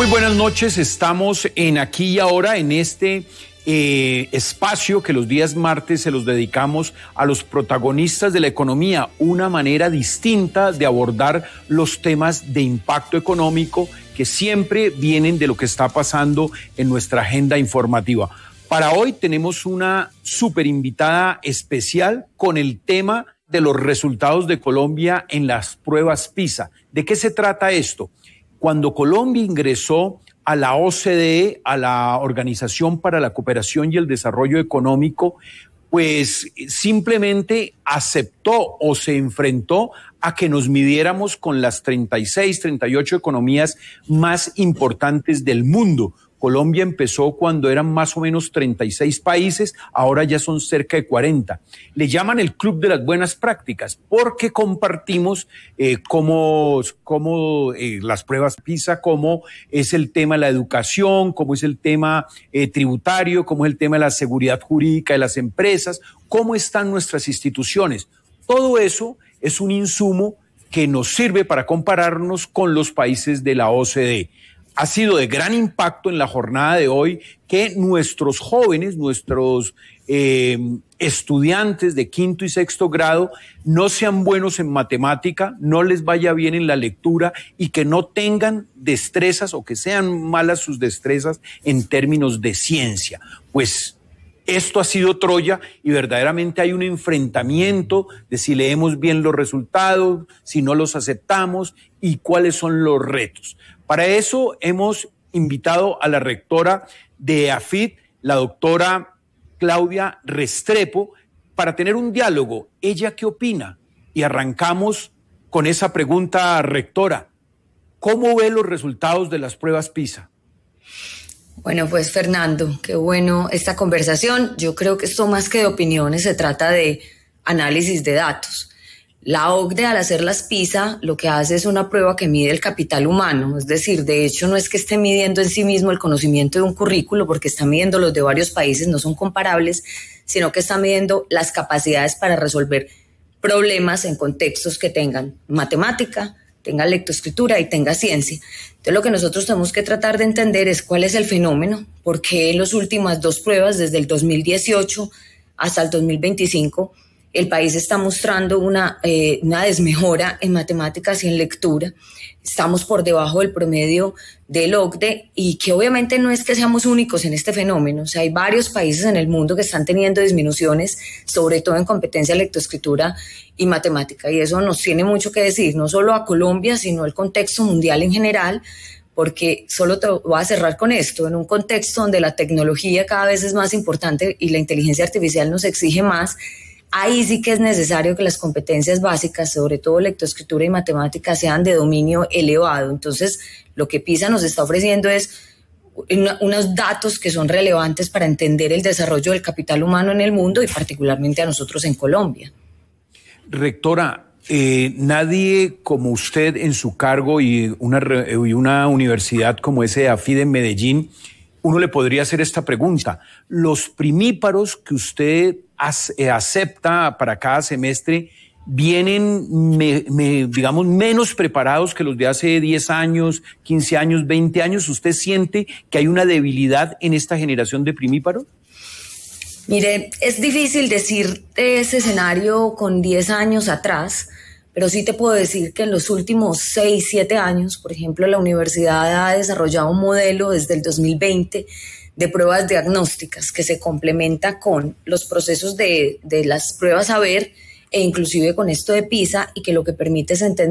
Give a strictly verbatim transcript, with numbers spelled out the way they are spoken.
Muy buenas noches, estamos en Aquí y Ahora, en este eh, espacio que los días martes se los dedicamos a los protagonistas de la economía, una manera distinta de abordar los temas de impacto económico que siempre vienen de lo que está pasando en nuestra agenda informativa. Para hoy tenemos una súper invitada especial con el tema de los resultados de Colombia en las pruebas PISA. ¿De qué se trata esto? Cuando Colombia ingresó a la O C D E, a la Organización para la Cooperación y el Desarrollo Económico, pues simplemente aceptó o se enfrentó a que nos midiéramos con las treinta y seis, treinta y ocho economías más importantes del mundo. Colombia empezó cuando eran más o menos treinta y seis países, ahora ya son cerca de cuarenta. Le llaman el Club de las Buenas Prácticas porque compartimos eh, cómo, cómo eh, las pruebas PISA, cómo es el tema de la educación, cómo es el tema eh, tributario, cómo es el tema de la seguridad jurídica de las empresas, cómo están nuestras instituciones. Todo eso es un insumo que nos sirve para compararnos con los países de la O C D E. Ha sido de gran impacto en la jornada de hoy que nuestros jóvenes, nuestros eh, estudiantes de quinto y sexto grado no sean buenos en matemática, no les vaya bien en la lectura y que no tengan destrezas o que sean malas sus destrezas en términos de ciencia. Pues esto ha sido Troya y verdaderamente hay un enfrentamiento de si leemos bien los resultados, si no los aceptamos y cuáles son los retos. Para eso hemos invitado a la rectora de AFIT, la doctora Claudia Restrepo, para tener un diálogo. ¿Ella qué opina? Y arrancamos con esa pregunta, rectora. ¿Cómo ve los resultados de las pruebas PISA? Bueno, pues Fernando, qué bueno esta conversación. Yo creo que esto más que de opiniones se trata de análisis de datos. La O C D E al hacer las PISA lo que hace es una prueba que mide el capital humano, es decir, de hecho no es que esté midiendo en sí mismo el conocimiento de un currículo porque está midiendo los de varios países, no son comparables, sino que está midiendo las capacidades para resolver problemas en contextos que tengan matemática, tenga lectoescritura y tenga ciencia. Entonces lo que nosotros tenemos que tratar de entender es cuál es el fenómeno, porque en las últimas dos pruebas, desde el dos mil dieciocho hasta el dos mil veinticinco, el país está mostrando una, eh, una desmejora en matemáticas y en lectura. Estamos por debajo del promedio del O C D E y que obviamente no es que seamos únicos en este fenómeno. O sea, hay varios países en el mundo que están teniendo disminuciones, sobre todo en competencia de lectoescritura y matemática. Y eso nos tiene mucho que decir, no solo a Colombia, sino al contexto mundial en general, porque solo te voy a cerrar con esto, en un contexto donde la tecnología cada vez es más importante y la inteligencia artificial nos exige más. Ahí sí que es necesario que las competencias básicas, sobre todo lectoescritura y matemáticas, sean de dominio elevado. Entonces, lo que PISA nos está ofreciendo es una, unos datos que son relevantes para entender el desarrollo del capital humano en el mundo y particularmente a nosotros en Colombia. Rectora, eh, nadie como usted en su cargo y una, y una universidad como ese AFID en Medellín, uno le podría hacer esta pregunta. Los primíparos que usted acepta para cada semestre vienen, me, me, digamos, menos preparados que los de hace diez años, quince años, veinte años. ¿Usted siente que hay una debilidad en esta generación de primíparos? Mire, es difícil decir ese escenario con diez años atrás, pero sí te puedo decir que en los últimos seis, siete años, por ejemplo, la universidad ha desarrollado un modelo desde el dos mil veinte de pruebas diagnósticas que se complementa con los procesos de, de las pruebas saber e inclusive con esto de PISA y que lo que permite es entender